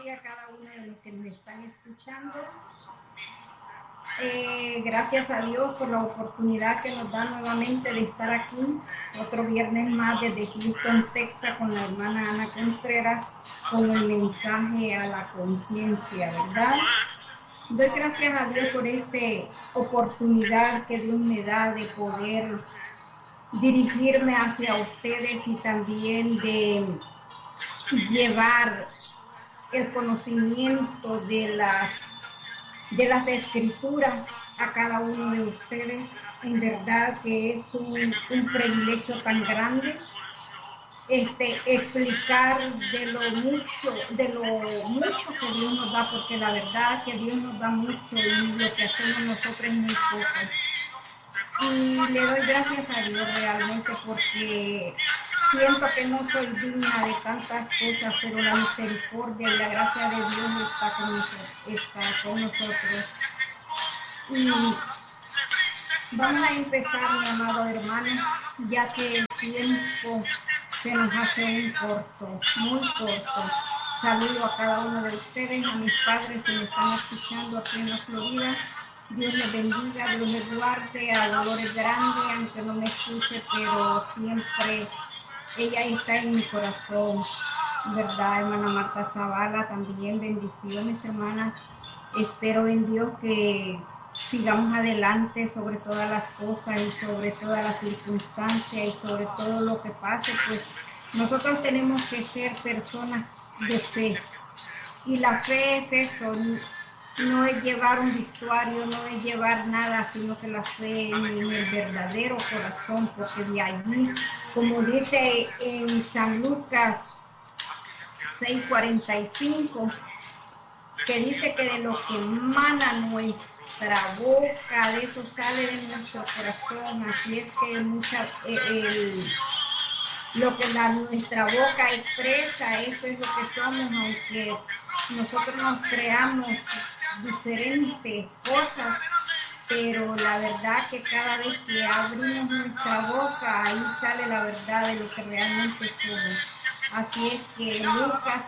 bendiga a cada uno de los que nos están escuchando. Gracias a Dios por la oportunidad que nos da nuevamente de estar aquí otro viernes más desde Houston, Texas, con la hermana Ana Contreras, con el mensaje a la conciencia, ¿verdad? Doy gracias a Dios por esta oportunidad que Dios me da de poder dirigirme hacia ustedes y también de llevar el conocimiento de las escrituras a cada uno de ustedes. En verdad que es un privilegio tan grande explicar de lo mucho que Dios nos da, porque la verdad que Dios nos da mucho y lo que hacemos nosotros es muy poco. Y le doy gracias a Dios realmente porque siento que no soy digna de tantas cosas, pero la misericordia y la gracia de Dios está con nosotros. Y vamos a empezar, mi amado hermano, ya que el tiempo se nos hace muy corto. Saludo a cada uno de ustedes, a mis padres que me están escuchando aquí en la Florida. Dios les bendiga, Dios les guarde, a Dolores Grande, aunque no me escuche, pero siempre ella está en mi corazón, ¿verdad? Hermana Marta Zavala, también bendiciones, hermana. Espero en Dios que sigamos adelante sobre todas las cosas y sobre todas las circunstancias y sobre todo lo que pase, pues nosotros tenemos que ser personas de fe. Y la fe es eso, no es llevar un vestuario, no es llevar nada, sino que la fe en el verdadero corazón, porque de allí, como dice en San Lucas 6:45, que dice que de lo que emana nuestra boca, de eso sale de nuestro corazón. Así es que lo que nuestra boca expresa, eso es lo que somos, aunque nosotros nos creamos diferentes cosas, pero la verdad que cada vez que abrimos nuestra boca, ahí sale la verdad de lo que realmente somos. Así es que Lucas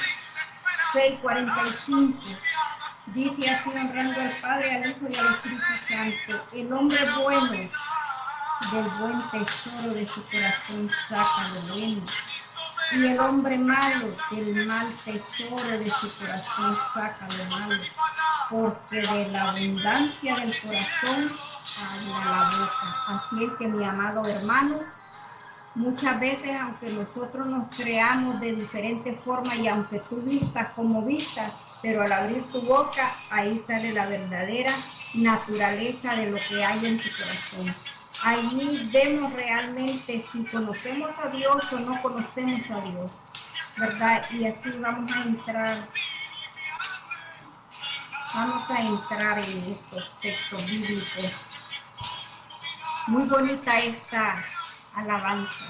6:45 dice así, honrando al Padre, al Hijo y al Espíritu Santo: el hombre bueno del buen tesoro de su corazón saca lo bueno, y el hombre malo del mal tesoro de su corazón saca lo malo, porque de la abundancia del corazón habla la boca. Así es que, mi amado hermano, muchas veces, aunque nosotros nos creamos de diferentes formas y aunque tú vistas como vistas, pero al abrir tu boca, ahí sale la verdadera naturaleza de lo que hay en tu corazón. Allí vemos realmente si conocemos a Dios o no conocemos a Dios, ¿verdad? Y así vamos a entrar en estos textos bíblicos. Muy bonita esta alabanza.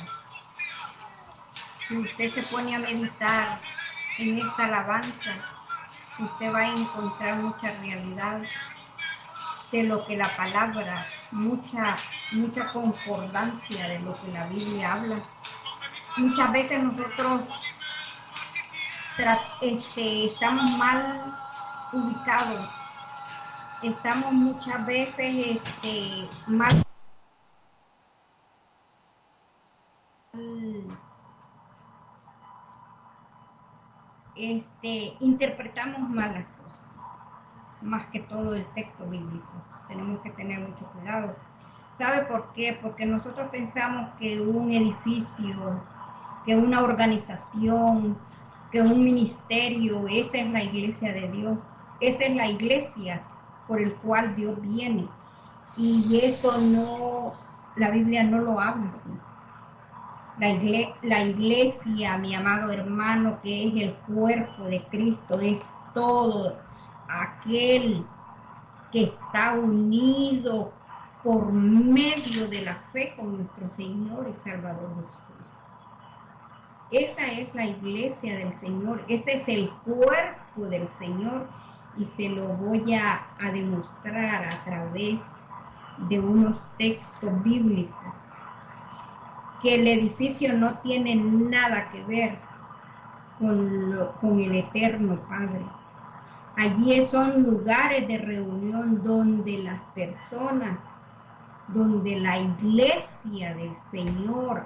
Si usted se pone a meditar en esta alabanza, usted va a encontrar mucha realidad de lo que la palabra, mucha concordancia de lo que la Biblia habla. Muchas veces nosotros estamos mal ubicados, estamos muchas veces mal interpretamos mal las cosas, más que todo el texto bíblico. Tenemos que tener mucho cuidado. ¿Sabe por qué? Porque nosotros pensamos que un edificio, que una organización, que un ministerio, esa es la iglesia de Dios. Esa es la iglesia por el cual Dios viene. Y eso no, la Biblia no lo habla así. La iglesia, mi amado hermano, que es el cuerpo de Cristo, es todo aquel que está unido por medio de la fe con nuestro Señor y Salvador Jesucristo. Esa es la iglesia del Señor, ese es el cuerpo del Señor, y se lo voy a demostrar a través de unos textos bíblicos, que el edificio no tiene nada que ver con el Eterno Padre. Allí son lugares de reunión donde las personas, donde la iglesia del Señor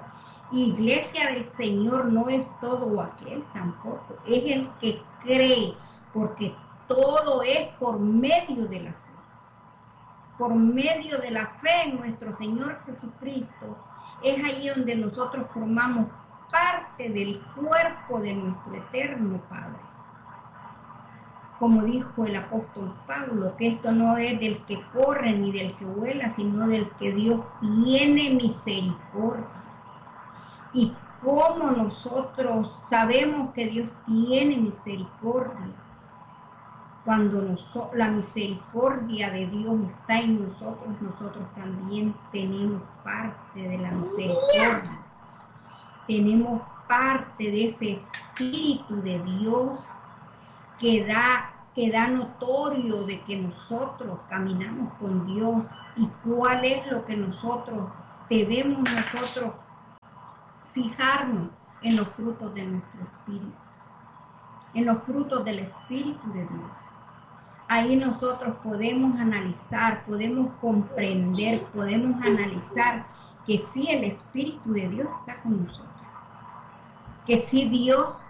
no es todo aquel tampoco, es el que cree, porque todo es por medio de la fe. Por medio de la fe en nuestro Señor Jesucristo, es ahí donde nosotros formamos parte del cuerpo de nuestro Eterno Padre. Como dijo el apóstol Pablo, que esto no es del que corre ni del que vuela, sino del que Dios tiene misericordia. Y cómo nosotros sabemos que Dios tiene misericordia, cuando la misericordia de Dios está en nosotros, nosotros también tenemos parte de la misericordia. Tenemos parte de ese Espíritu de Dios que da notorio de que nosotros caminamos con Dios y cuál es lo que debemos nosotros fijarnos en los frutos de nuestro espíritu, en los frutos del Espíritu de Dios. Ahí nosotros podemos analizar, podemos comprender, podemos analizar que sí el Espíritu de Dios está con nosotros, que sí Dios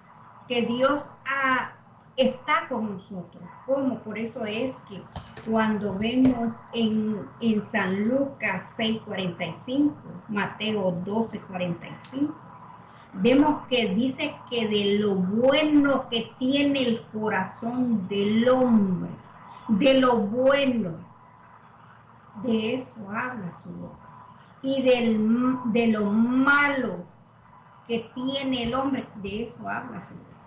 está con nosotros. ¿Cómo? Por eso es que cuando vemos en San Lucas 6:45, Mateo 12:45, vemos que dice que de lo bueno que tiene el corazón del hombre, de lo bueno, de eso habla su boca. Y de lo malo que tiene el hombre, de eso habla su boca.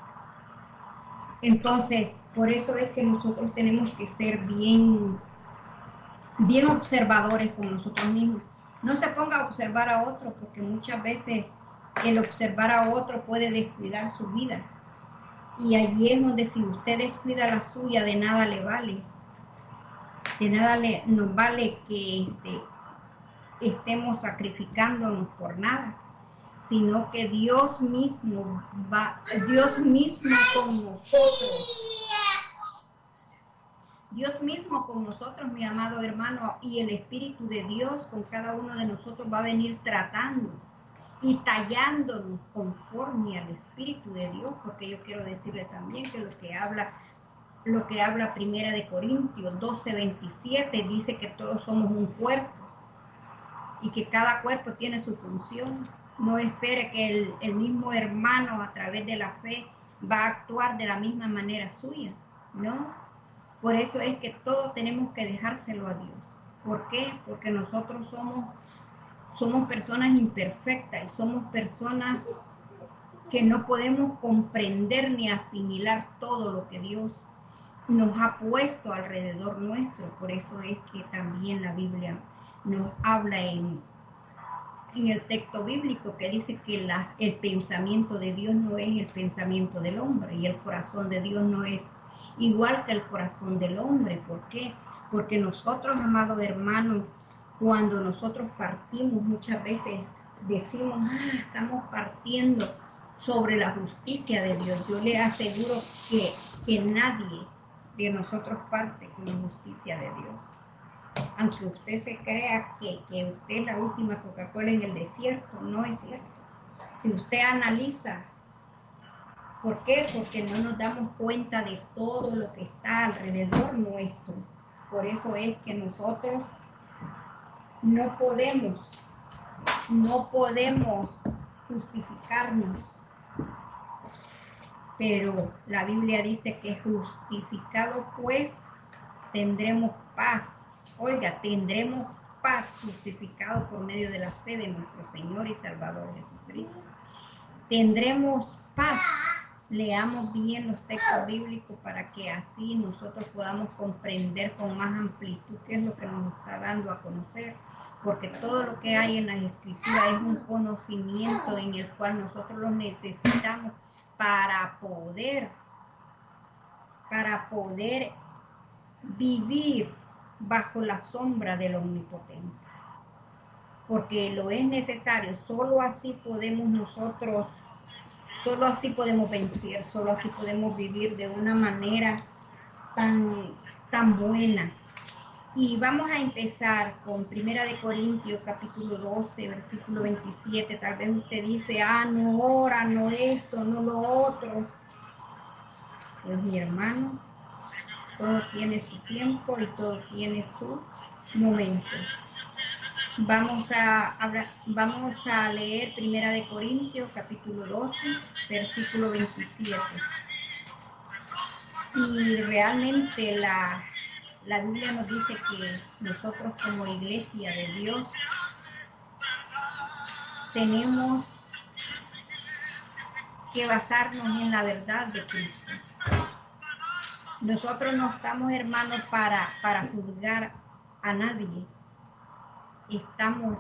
Entonces, por eso es que nosotros tenemos que ser bien observadores con nosotros mismos. No se ponga a observar a otro, porque muchas veces el observar a otro puede descuidar su vida. Y allí es donde si usted descuida la suya, de nada le vale. De nada nos vale que estemos sacrificándonos por nada, sino que Dios mismo con nosotros. Dios mismo con nosotros, mi amado hermano, y el Espíritu de Dios con cada uno de nosotros va a venir tratando y tallándonos conforme al Espíritu de Dios, porque yo quiero decirle también que lo que habla Primera de Corintios 12:27 dice que todos somos un cuerpo y que cada cuerpo tiene su función. No espere que el mismo hermano a través de la fe va a actuar de la misma manera suya, ¿no? Por eso es que todos tenemos que dejárselo a Dios. ¿Por qué? Porque nosotros somos personas imperfectas y somos personas que no podemos comprender ni asimilar todo lo que Dios nos ha puesto alrededor nuestro. Por eso es que también la Biblia nos habla en el texto bíblico que dice que el pensamiento de Dios no es el pensamiento del hombre y el corazón de Dios no es igual que el corazón del hombre. ¿Por qué? Porque nosotros, amados hermanos, cuando nosotros partimos muchas veces decimos, estamos partiendo sobre la justicia de Dios. Yo le aseguro que nadie de nosotros parte con la justicia de Dios. Aunque usted se crea que usted es la última Coca-Cola en el desierto, no es cierto. Si usted analiza, ¿por qué? Porque no nos damos cuenta de todo lo que está alrededor nuestro. Por eso es que nosotros no podemos justificarnos. Pero la Biblia dice que justificado pues tendremos paz. Oiga, tendremos paz justificado por medio de la fe de nuestro Señor y Salvador Jesucristo. Tendremos paz. Leamos bien los textos bíblicos para que así nosotros podamos comprender con más amplitud qué es lo que nos está dando a conocer. Porque todo lo que hay en las Escrituras es un conocimiento en el cual nosotros lo necesitamos para poder vivir bajo la sombra del Omnipotente. Porque lo es necesario, solo así podemos nosotros Solo así podemos vencer, solo así podemos vivir de una manera tan buena. Y vamos a empezar con 1 Corintios capítulo 12, versículo 27. Tal vez usted dice, no ora, no esto, no lo otro. Pues mi hermano, todo tiene su tiempo y todo tiene su momento. Vamos a leer 1 Corintios capítulo 12, versículo 27. Y realmente la Biblia nos dice que nosotros como iglesia de Dios tenemos que basarnos en la verdad de Cristo. Nosotros no estamos, hermanos, para juzgar a nadie. Estamos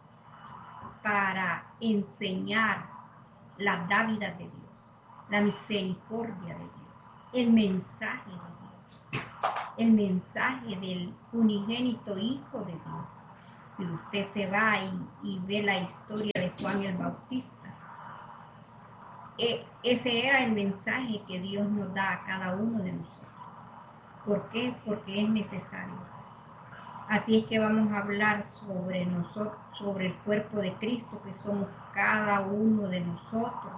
para enseñar las dávidas de Dios, la misericordia de Dios, el mensaje de Dios, el mensaje del unigénito Hijo de Dios. Si usted se va y ve la historia de Juan el Bautista, ese era el mensaje que Dios nos da a cada uno de nosotros. ¿Por qué? Porque es necesario. Así es que vamos a hablar sobre nosotros, sobre el cuerpo de Cristo, que somos cada uno de nosotros,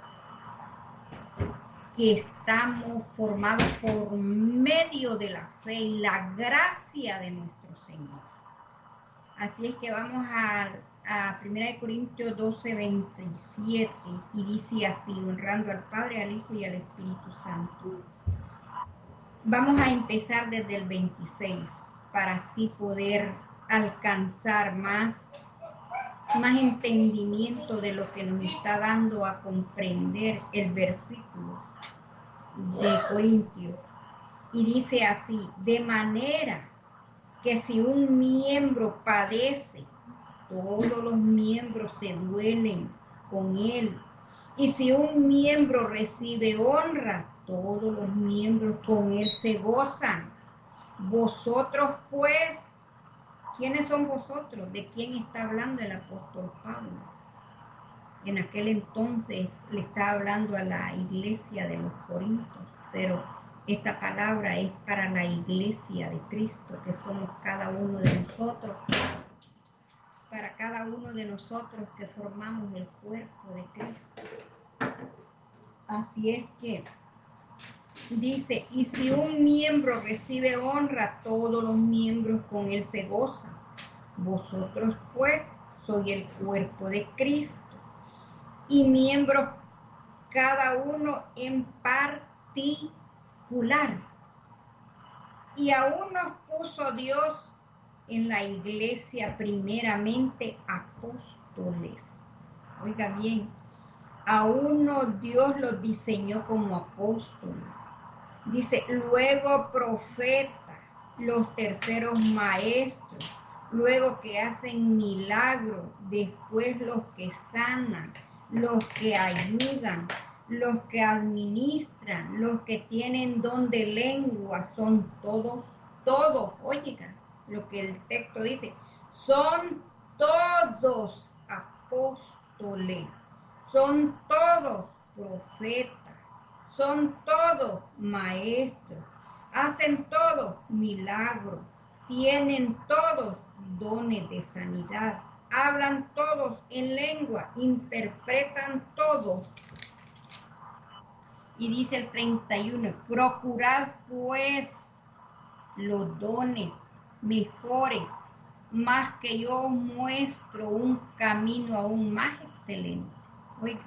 que estamos formados por medio de la fe y la gracia de nuestro Señor. Así es que vamos a 1 Corintios 12, 27, y dice así, honrando al Padre, al Hijo y al Espíritu Santo. Vamos a empezar desde el 26, para así poder alcanzar más entendimiento de lo que nos está dando a comprender el versículo de Corintios. Y dice así, de manera que si un miembro padece, todos los miembros se duelen con él. Y si un miembro recibe honra, todos los miembros con él se gozan. Vosotros pues, ¿quiénes son vosotros? ¿De quién está hablando el apóstol Pablo? En aquel entonces le está hablando a la iglesia de los Corintios, pero esta palabra es para la iglesia de Cristo, que somos cada uno de nosotros, para cada uno de nosotros que formamos el cuerpo de Cristo. Así es que dice, y si un miembro recibe honra, todos los miembros con él se gozan. Vosotros pues sois el cuerpo de Cristo y miembros cada uno en particular. Y aún nos puso Dios en la iglesia primeramente apóstoles. Oiga bien, a uno Dios los diseñó como apóstoles. Dice, luego profetas, los terceros maestros, luego que hacen milagros, después los que sanan, los que ayudan, los que administran, los que tienen don de lengua, son todos, oigan lo que el texto dice, son todos apóstoles, son todos profetas, son todos maestros, hacen todos milagros, tienen todos dones de sanidad, hablan todos en lengua, interpretan todos. Y dice el 31, procurad pues los dones mejores, más que yo muestro un camino aún más excelente. Oiga,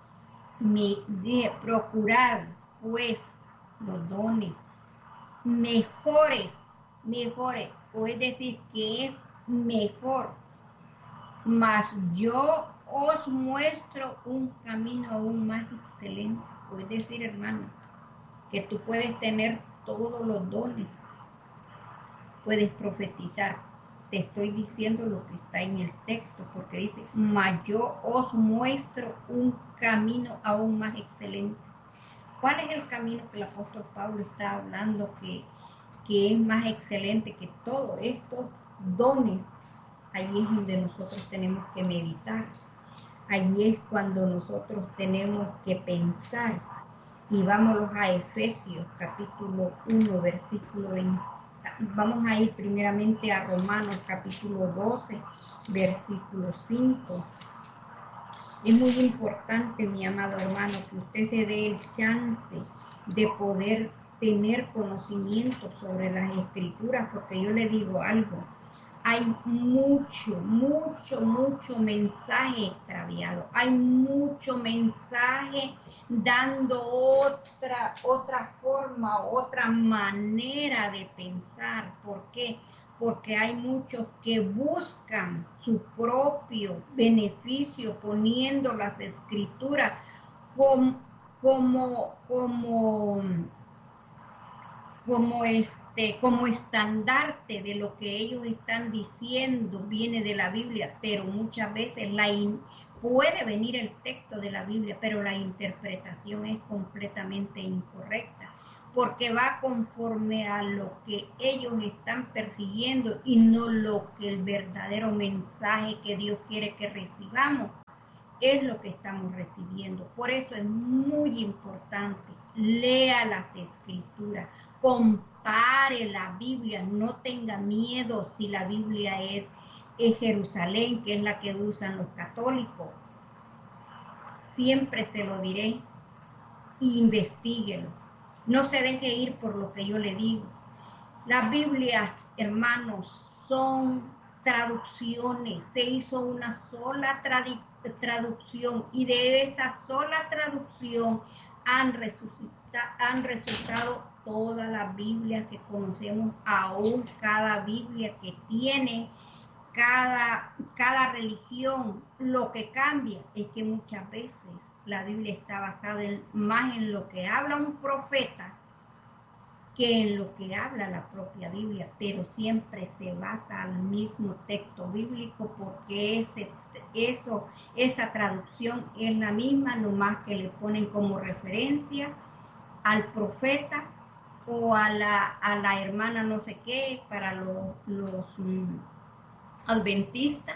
procurad pues los dones mejores, o es decir, que es mejor, mas yo os muestro un camino aún más excelente. Es decir, hermano, que tú puedes tener todos los dones, puedes profetizar. Te estoy diciendo lo que está en el texto, porque dice, mas yo os muestro un camino aún más excelente. ¿Cuál es el camino que el apóstol Pablo está hablando que es más excelente que todos estos dones? Ahí es donde nosotros tenemos que meditar. Allí es cuando nosotros tenemos que pensar. Y vámonos a Efesios capítulo 1, versículo 20. Vamos a ir primeramente a Romanos capítulo 12, versículo 5. Es muy importante, mi amado hermano, que usted se dé el chance de poder tener conocimiento sobre las escrituras, porque yo le digo algo, hay mucho mensaje extraviado, hay mucho mensaje dando otra forma, otra manera de pensar. ¿Por qué? Porque hay muchos que buscan su propio beneficio poniendo las escrituras como estandarte de lo que ellos están diciendo viene de la Biblia, pero muchas veces puede venir el texto de la Biblia, pero la interpretación es completamente incorrecta, porque va conforme a lo que ellos están persiguiendo y no lo que el verdadero mensaje que Dios quiere que recibamos es lo que estamos recibiendo. Por eso es muy importante, lea las escrituras, compare la Biblia, no tenga miedo si la Biblia es Jerusalén, que es la que usan los católicos. Siempre se lo diré, investíguelo, no se deje ir por lo que yo le digo. Las Biblias, hermanos, son traducciones, se hizo una sola traducción y de esa sola traducción han resultado todas las Biblias que conocemos, aún cada Biblia que tiene cada religión. Lo que cambia es que muchas veces la Biblia está basada más en lo que habla un profeta que en lo que habla la propia Biblia, pero siempre se basa al mismo texto bíblico, porque esa traducción es la misma, nomás que le ponen como referencia al profeta o a la hermana no sé qué, para los adventistas,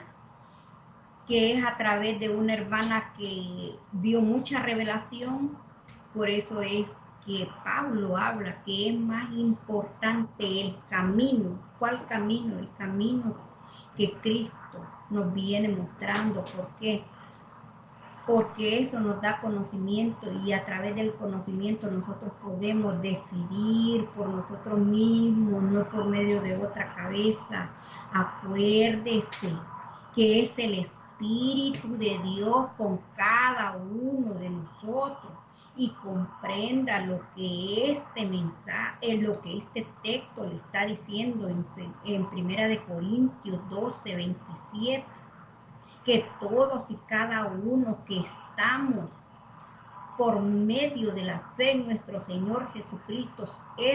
que es a través de una hermana que vio mucha revelación. Por eso es que Pablo habla que es más importante el camino. ¿Cuál camino? El camino que Cristo nos viene mostrando. ¿Por qué? Porque eso nos da conocimiento y a través del conocimiento nosotros podemos decidir por nosotros mismos, no por medio de otra cabeza. Acuérdese que es el Espíritu de Dios con cada uno de nosotros, y comprenda lo que este mensaje, lo que este texto le está diciendo en Primera de Corintios 12, 27, que todos y cada uno que estamos por medio de la fe en nuestro Señor Jesucristo,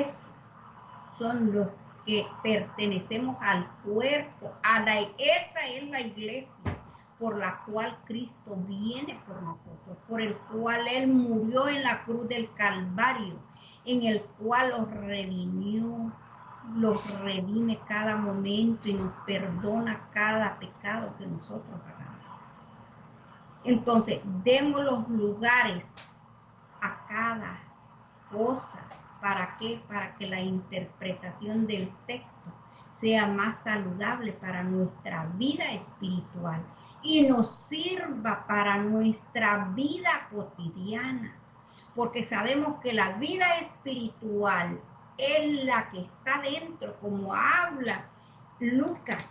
son los que pertenecemos al cuerpo, esa es la iglesia por la cual Cristo viene por nosotros, por el cual Él murió en la cruz del Calvario, en el cual los redimió, los redime cada momento y nos perdona cada pecado que nosotros hagamos. Entonces, demos los lugares a cada cosa. ¿Para qué? Para que la interpretación del texto sea más saludable para nuestra vida espiritual y nos sirva para nuestra vida cotidiana, porque sabemos que la vida espiritual es la que está dentro, como habla Lucas,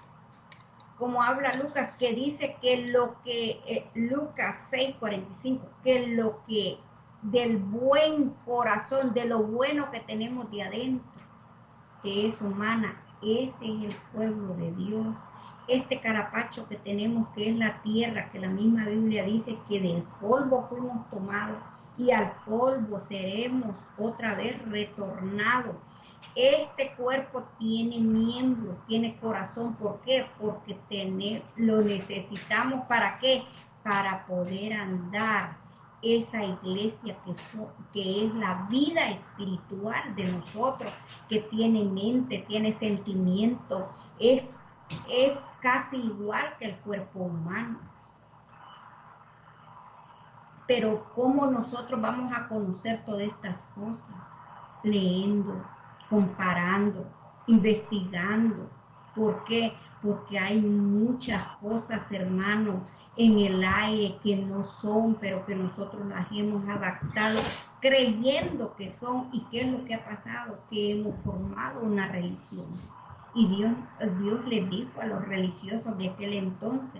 que dice que Lucas 6:45, que lo que del buen corazón, de lo bueno que tenemos de adentro, que es humana, ese es el pueblo de Dios. Este carapacho que tenemos, que es la tierra, que la misma Biblia dice que del polvo fuimos tomados y al polvo seremos otra vez retornados. Este cuerpo tiene miembros, tiene corazón. ¿Por qué? Porque lo necesitamos. ¿Para qué? Para poder andar esa iglesia que es la vida espiritual de nosotros, que tiene mente, tiene sentimiento, es casi igual que el cuerpo humano. Pero ¿cómo nosotros vamos a conocer todas estas cosas? Leyendo, comparando, investigando. ¿Por qué? Porque hay muchas cosas, hermanos, en el aire que no son, pero que nosotros las hemos adaptado creyendo que son. ¿Y qué es lo que ha pasado? Que hemos formado una religión. Y Dios les dijo a los religiosos de aquel entonces,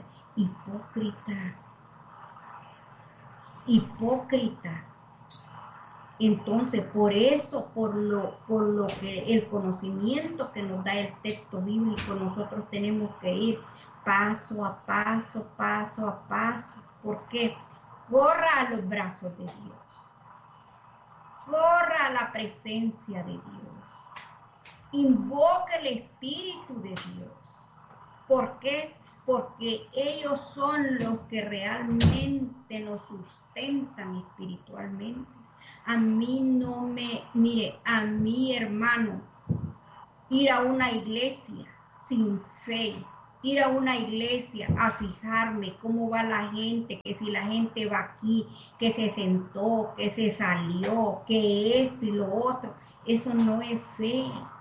hipócritas. Entonces, por eso, por lo que el conocimiento que nos da el texto bíblico, nosotros tenemos que ir paso a paso, paso a paso. ¿Por qué? Corra a los brazos de Dios. Corra a la presencia de Dios. Invoque el Espíritu de Dios. ¿Por qué? Porque ellos son los que realmente nos sustentan espiritualmente. A mí, hermano, ir a una iglesia sin fe, ir a una iglesia a fijarme cómo va la gente, que si la gente va aquí, que se sentó, que se salió, que esto y lo otro, eso no es fe.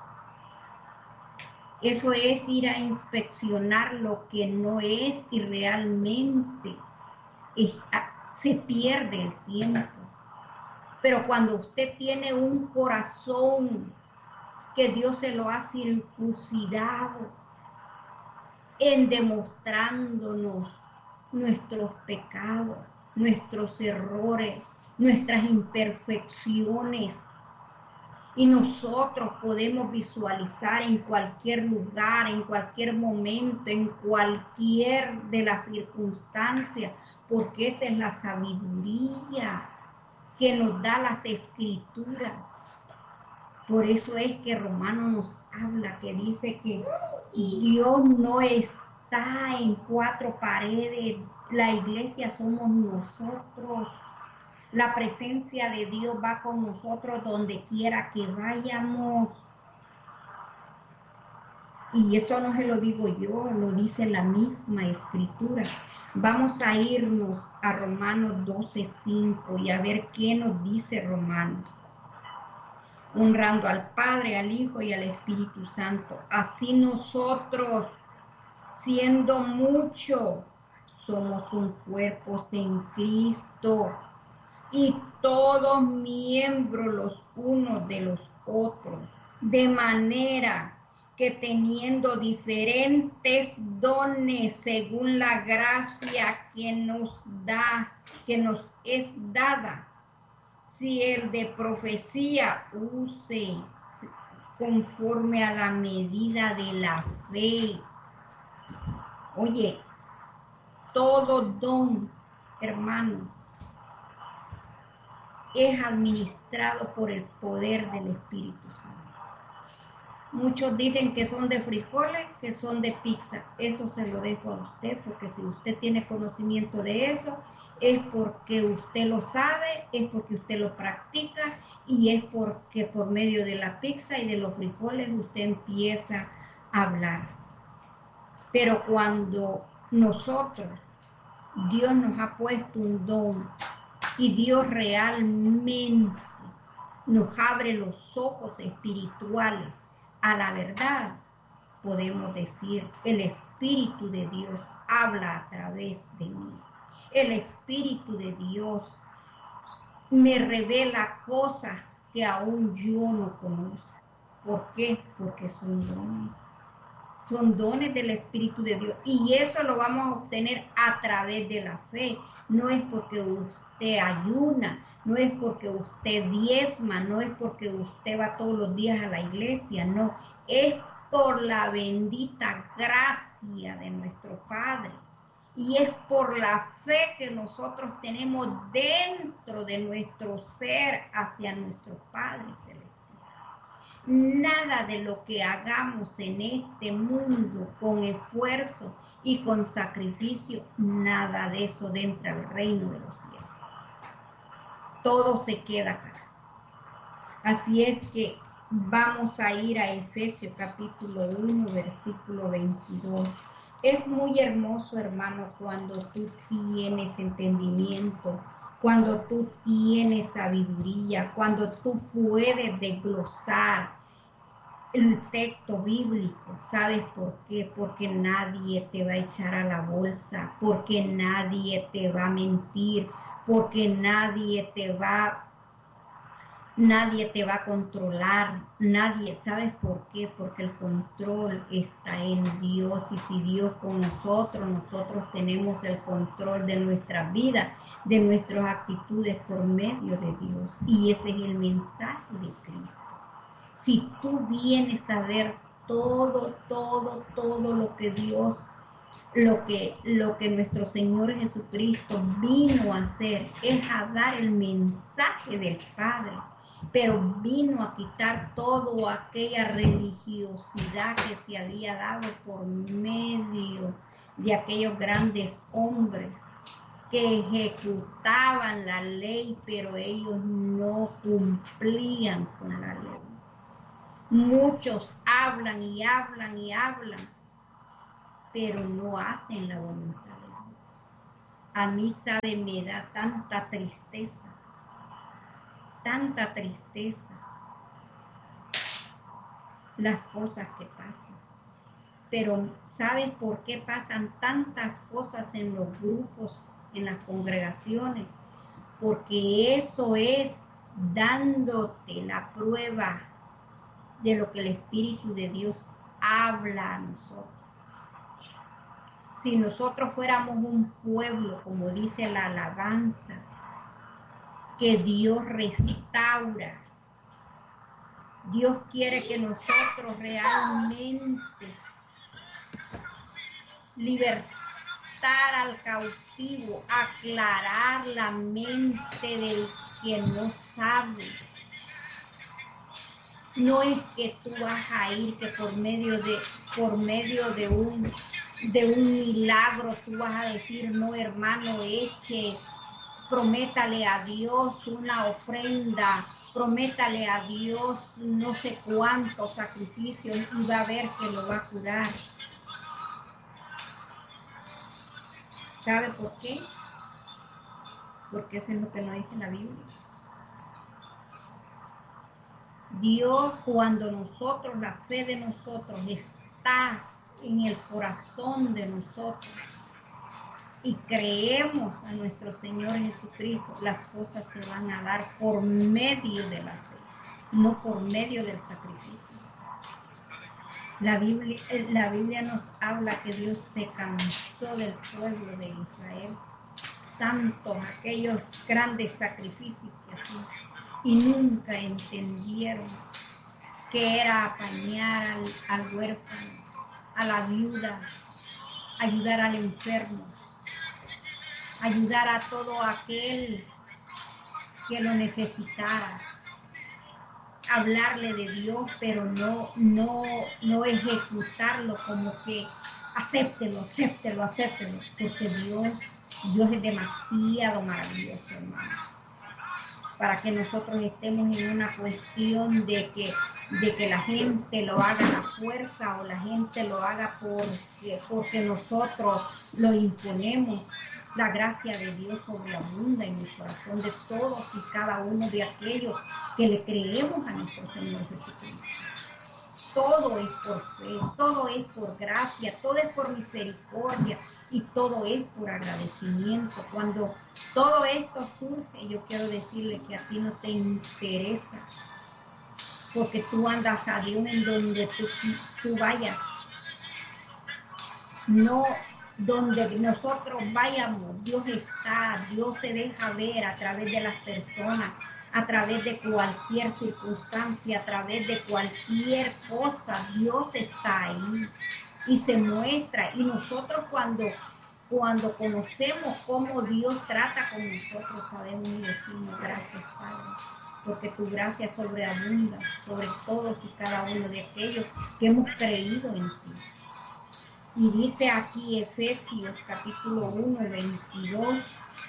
Eso es ir a inspeccionar lo que no es y realmente se pierde el tiempo. Pero cuando usted tiene un corazón que Dios se lo ha circuncidado en demostrándonos nuestros pecados, nuestros errores, nuestras imperfecciones, y nosotros podemos visualizar en cualquier lugar, en cualquier momento, en cualquier de las circunstancias, porque esa es la sabiduría que nos da las Escrituras. Por eso es que Romanos nos habla, que dice que Dios no está en cuatro paredes, la iglesia somos nosotros. La presencia de Dios va con nosotros donde quiera que vayamos. Y eso no se lo digo yo, lo dice la misma Escritura. Vamos a irnos a Romanos 12:5 y a ver qué nos dice Romanos. Honrando al Padre, al Hijo y al Espíritu Santo. Así nosotros, siendo muchos, somos un cuerpo en Cristo y todos miembros los unos de los otros, de manera que teniendo diferentes dones según la gracia que nos es dada, si el de profecía use conforme a la medida de la fe. Oye, todo don, hermano, es administrado por el poder del Espíritu Santo. Muchos dicen que son de frijoles, que son de pizza. Eso se lo dejo a usted, porque si usted tiene conocimiento de eso, es porque usted lo sabe, es porque usted lo practica y es porque por medio de la pizza y de los frijoles usted empieza a hablar. Pero cuando Dios nos ha puesto un don y Dios realmente nos abre los ojos espirituales a la verdad, podemos decir, el Espíritu de Dios habla a través de mí. El Espíritu de Dios me revela cosas que aún yo no conozco. ¿Por qué? Porque son dones. Son dones del Espíritu de Dios. Y eso lo vamos a obtener a través de la fe. No es porque usted ayuna, no es porque usted diezma, no es porque usted va todos los días a la iglesia, no. Es por la bendita gracia de nuestro Padre. Y es por la fe que nosotros tenemos dentro de nuestro ser hacia nuestro Padre Celestial. Nada de lo que hagamos en este mundo con esfuerzo y con sacrificio, nada de eso entra al reino de los cielos. Todo se queda acá. Así es que vamos a ir a Efesios capítulo 1, versículo 22. Es muy hermoso, hermano, cuando tú tienes entendimiento cuando tú tienes sabiduría, cuando tú puedes desglosar el texto bíblico. ¿Sabes por qué? Porque nadie te va a echar a la bolsa, porque nadie te va a mentir, porque nadie te va a controlar, nadie. ¿Sabes por qué? Porque el control está en Dios, y si Dios con nosotros, nosotros tenemos el control de nuestra vida, de nuestras actitudes por medio de Dios, y ese es el mensaje de Cristo. Si tú vienes a ver todo lo que Dios, lo que nuestro Señor Jesucristo vino a hacer, es a dar el mensaje del Padre, pero vino a quitar toda aquella religiosidad que se había dado por medio de aquellos grandes hombres que ejecutaban la ley, pero ellos no cumplían con la ley. Muchos hablan y hablan y hablan, pero no hacen la voluntad de Dios. A mí, sabe, me da tanta tristeza las cosas que pasan. Pero ¿sabes por qué pasan tantas cosas en los grupos, en las congregaciones? Porque eso es dándote la prueba de lo que el Espíritu de Dios habla a nosotros. Si nosotros fuéramos un pueblo, como dice la alabanza, que Dios restaura, Dios quiere que nosotros realmente libertar al cautivo, aclarar la mente del que no sabe. No es que tú vas a ir que por medio de un milagro tú vas a decir, no, hermano, prométale a Dios una ofrenda, prométale a Dios no sé cuántos sacrificios, y va a ver que lo va a curar. ¿Sabe por qué? Porque eso es lo que nos dice la Biblia. Dios, cuando nosotros, la fe de nosotros está en el corazón de nosotros y creemos a nuestro Señor Jesucristo, las cosas se van a dar por medio de la fe, no por medio del sacrificio. La Biblia nos habla que Dios se cansó del pueblo de Israel, tantos aquellos grandes sacrificios que hacían, y nunca entendieron que era apañar al huérfano, a la viuda, ayudar al enfermo, ayudar a todo aquel que lo necesitara, hablarle de Dios, pero no ejecutarlo como que acéptelo, porque Dios es demasiado maravilloso, hermano, para que nosotros estemos en una cuestión de que la gente lo haga a la fuerza, o la gente lo haga porque nosotros lo imponemos. La gracia de Dios sobreabunda en el corazón de todos y cada uno de aquellos que le creemos a nuestro Señor Jesucristo. Todo es por fe, todo es por gracia, todo es por misericordia, y todo es por agradecimiento. Cuando todo esto surge, yo quiero decirle que a ti no te interesa, porque tú andas a Dios en donde tú vayas. No donde nosotros vayamos, Dios está, Dios se deja ver a través de las personas, a través de cualquier circunstancia, a través de cualquier cosa. Dios está ahí y se muestra, y nosotros cuando conocemos cómo Dios trata con nosotros, sabemos y decimos, gracias, Padre, porque tu gracia sobreabunda sobre todos y cada uno de aquellos que hemos creído en ti. Y dice aquí Efesios capítulo 1, 22,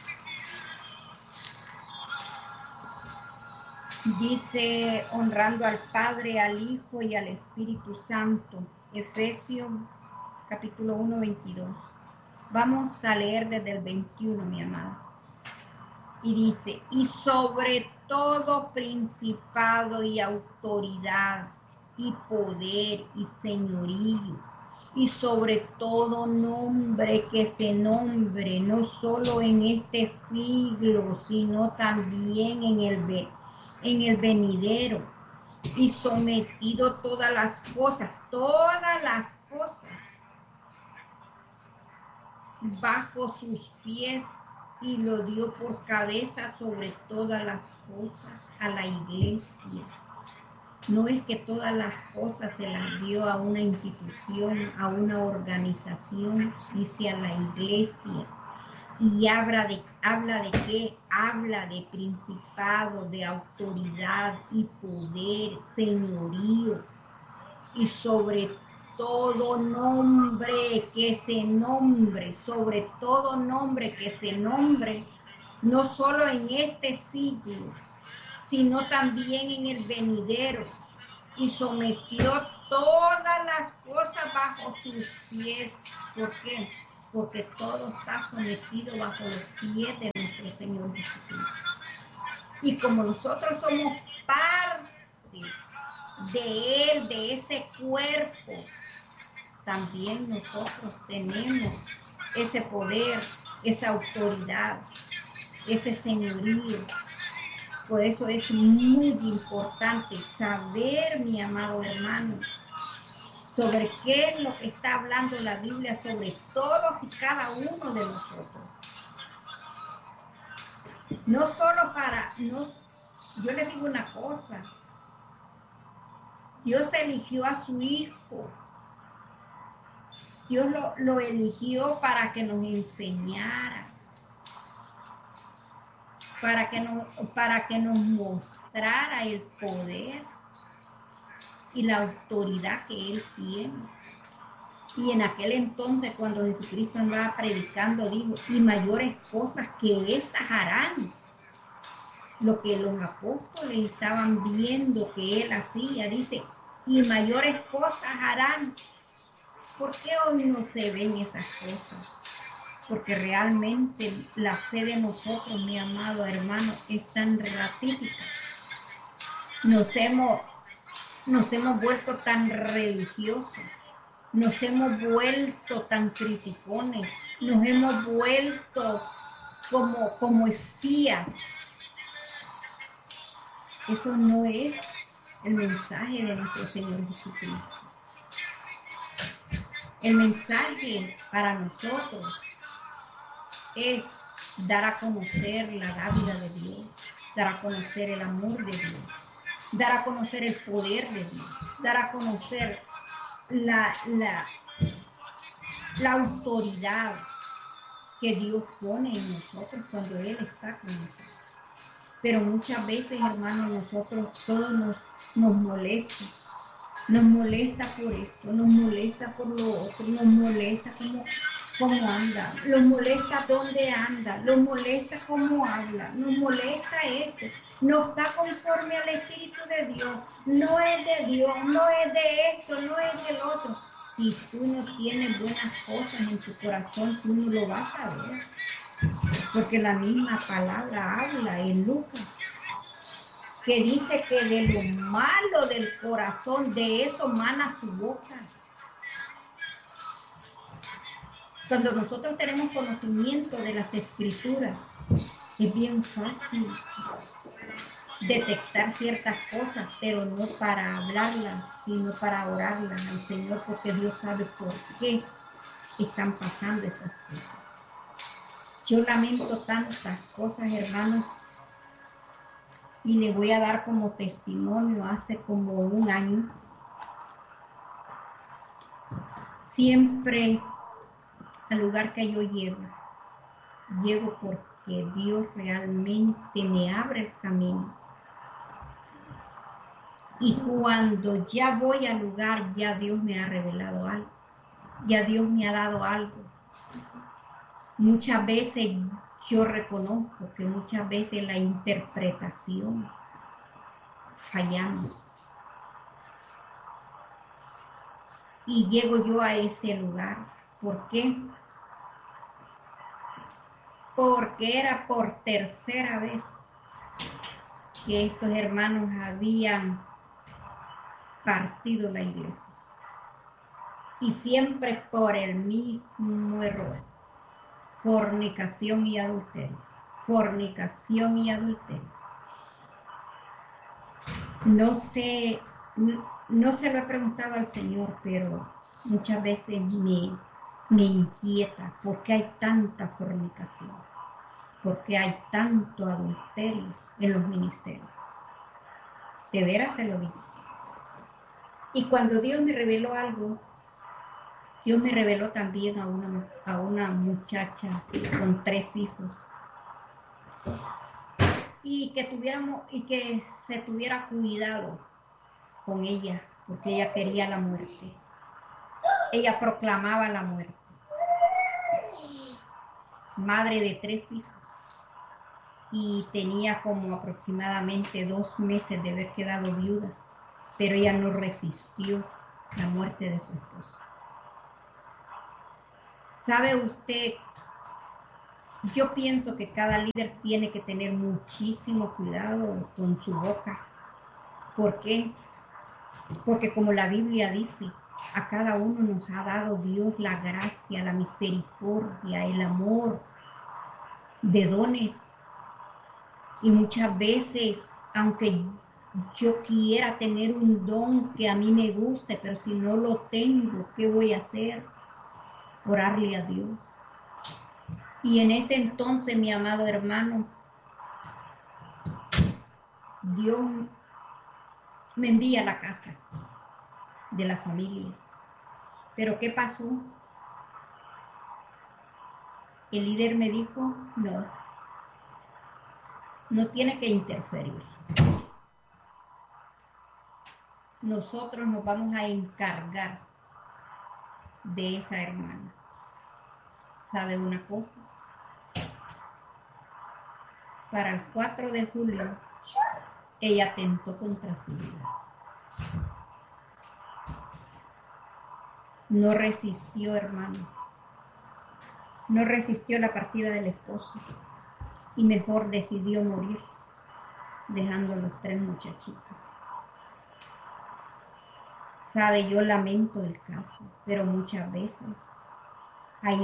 dice, honrando al Padre, al Hijo y al Espíritu Santo. Efesios capítulo 1, 22. Vamos a leer desde el 21, mi amado. Y dice, y sobre todo principado y autoridad y poder y señorío, y sobre todo nombre que se nombre, no solo en este siglo, sino también en el venidero, y sometido todas las cosas bajo sus pies, y lo dio por cabeza sobre todas las cosas a la iglesia. No es que todas las cosas se las dio a una institución, a una organización, dice a la iglesia. Y habla de qué, habla de principado, de autoridad y poder, señorío, y sobre todo nombre que se nombre, sobre todo nombre que se nombre, no solo en este siglo, sino también en el venidero, y sometió todas las cosas bajo sus pies. ¿Por qué? Porque todo está sometido bajo los pies de nuestro Señor Jesucristo. Y como nosotros somos parte de Él, de ese cuerpo, también nosotros tenemos ese poder, esa autoridad, ese señorío. Por eso es muy importante saber, mi amado hermano, sobre qué es lo que está hablando la Biblia sobre todos y cada uno de nosotros. No solo yo les digo una cosa, Dios eligió a su Hijo, Dios lo eligió para que nos enseñara, para que nos mostrara el poder y la autoridad que Él tiene. Y en aquel entonces, cuando Jesucristo andaba predicando, dijo, y mayores cosas que estas harán. Lo que los apóstoles estaban viendo que Él hacía, dice, y mayores cosas harán. ¿Por qué hoy no se ven esas cosas? Porque realmente la fe de nosotros, mi amado hermano, es tan ratítica. Nos hemos vuelto tan religiosos, nos hemos vuelto tan criticones, nos hemos vuelto como espías. Eso no es el mensaje de nuestro Señor Jesucristo. El mensaje para nosotros es dar a conocer la dávila de Dios, dar a conocer el amor de Dios, dar a conocer el poder de Dios, dar a conocer la autoridad que Dios pone en nosotros cuando Él está con nosotros. Pero muchas veces, hermanos, nosotros todos nos molesta. Nos molesta por esto, nos molesta por lo otro, nos molesta cómo anda, nos molesta dónde anda, nos molesta cómo habla, nos molesta esto, no está conforme al Espíritu de Dios, no es de Dios, no es de esto, no es del otro. Si tú no tienes buenas cosas en tu corazón, tú no lo vas a ver, porque la misma palabra habla en Lucas, que dice que de lo malo del corazón, de eso mana su boca. Cuando nosotros tenemos conocimiento de las Escrituras, es bien fácil detectar ciertas cosas, pero no para hablarlas, sino para orarlas al Señor, porque Dios sabe por qué están pasando esas cosas. Yo lamento tantas cosas, hermanos, y le voy a dar como testimonio. Hace como un año, siempre al lugar que yo llego porque Dios realmente me abre el camino. Y cuando ya voy al lugar, ya Dios me ha revelado algo, ya Dios me ha dado algo. Muchas veces yo reconozco que muchas veces la interpretación fallamos. Y llego yo a ese lugar. ¿Por qué? porque era por tercera vez que estos hermanos habían partido la iglesia. Y siempre por el mismo error: fornicación y adulterio. Fornicación y adulterio. No sé, no se lo he preguntado al Señor, pero muchas veces me inquieta por qué hay tanta fornicación, por qué hay tanto adulterio en los ministerios. De veras se lo digo. Y cuando Dios me reveló algo, Dios me reveló también a una muchacha con 3 hijos. Y que se tuviera cuidado con ella, porque ella quería la muerte. Ella proclamaba la muerte. Madre de 3 hijos. Y tenía como aproximadamente 2 meses de haber quedado viuda, pero ella no resistió la muerte de su esposo. ¿Sabe usted? Yo pienso que cada líder tiene que tener muchísimo cuidado con su boca. ¿Por qué? Porque como la Biblia dice, a cada uno nos ha dado Dios la gracia, la misericordia, el amor de dones. Y muchas veces, aunque yo quiera tener un don que a mí me guste, pero si no lo tengo, ¿qué voy a hacer? Orarle a Dios. Y en ese entonces, mi amado hermano, Dios me envía a la casa de la familia. ¿Pero qué pasó? El líder me dijo, no tiene que interferir. Nosotros nos vamos a encargar de esa hermana. ¿Sabe una cosa? Para el 4 de julio, ella atentó contra su vida. No resistió, hermano. No resistió la partida del esposo y mejor decidió morir, dejando a los 3 muchachitos. Sabe, yo lamento el caso, pero muchas veces hay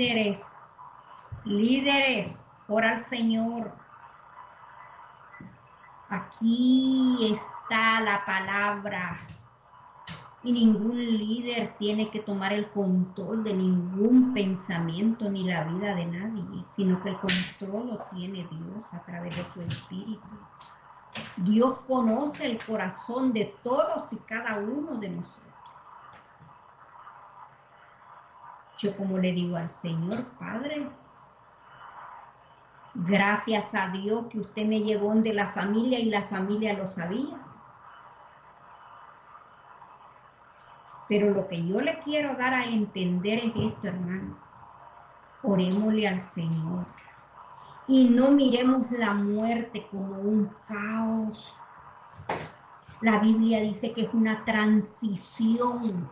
líderes, ora al Señor. Aquí está la palabra. Y ningún líder tiene que tomar el control de ningún pensamiento ni la vida de nadie, sino que el control lo tiene Dios a través de su Espíritu. Dios conoce el corazón de todos y cada uno de nosotros. Yo como le digo al Señor, Padre, gracias a Dios que usted me llevó de la familia y la familia lo sabía. Pero lo que yo le quiero dar a entender es esto, hermano. Orémosle al Señor. Y no miremos la muerte como un caos. La Biblia dice que es una transición.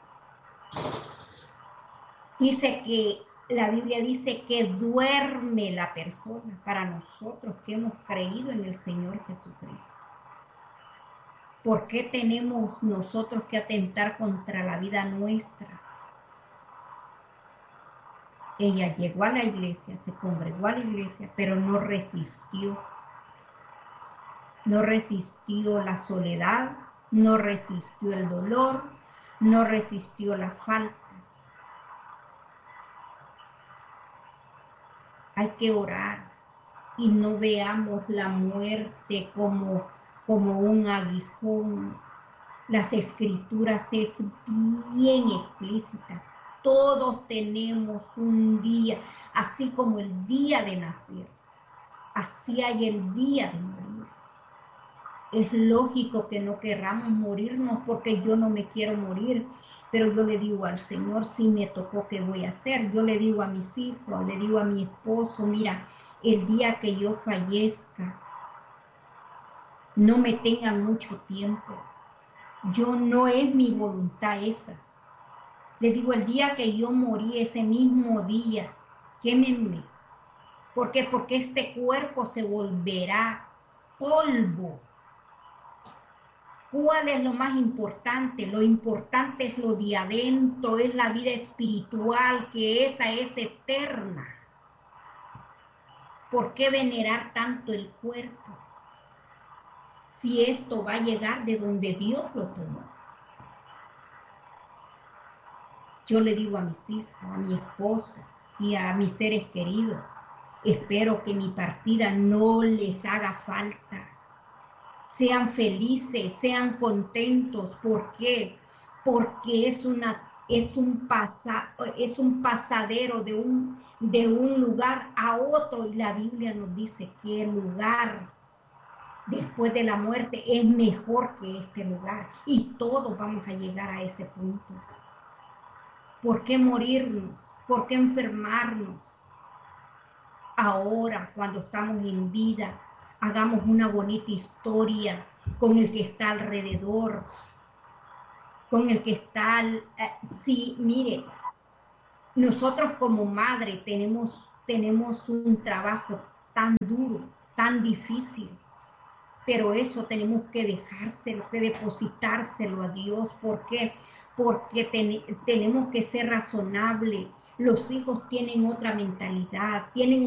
La Biblia dice que duerme la persona para nosotros que hemos creído en el Señor Jesucristo. ¿Por qué tenemos nosotros que atentar contra la vida nuestra? Ella llegó a la iglesia, se congregó a la iglesia, pero no resistió. No resistió la soledad, no resistió el dolor, no resistió la falta. Hay que orar y no veamos la muerte como un aguijón. Las escrituras es bien explícita. Todos tenemos un día, así como el día de nacer, así hay el día de morir. Es lógico que no querramos morirnos porque yo no me quiero morir, pero yo le digo al Señor, si me tocó, ¿qué voy a hacer? Yo le digo a mis hijos, le digo a mi esposo, mira, el día que yo fallezca, no me tengan mucho tiempo. No es mi voluntad esa. Les digo, el día que yo morí, ese mismo día, quémenme. ¿Por qué? Porque este cuerpo se volverá polvo. ¿Cuál es lo más importante? Lo importante es lo de adentro, es la vida espiritual, que esa es eterna. ¿Por qué venerar tanto el cuerpo? Si esto va a llegar de donde Dios lo tomó. Yo le digo a mis hijos, a mi esposa y a mis seres queridos, espero que mi partida no les haga falta. Sean felices, sean contentos. ¿Por qué? Porque es un pasadero de un lugar a otro, y la Biblia nos dice que el lugar después de la muerte es mejor que este lugar, y todos vamos a llegar a ese punto. ¿Por qué morirnos? ¿Por qué enfermarnos? Ahora, cuando estamos en vida, hagamos una bonita historia con el que está alrededor, con el que está... sí, mire, nosotros como madre tenemos un trabajo tan duro, tan difícil, pero eso tenemos que dejárselo, que depositárselo a Dios. ¿Por qué? Porque tenemos que ser razonables. Los hijos tienen otra mentalidad, tienen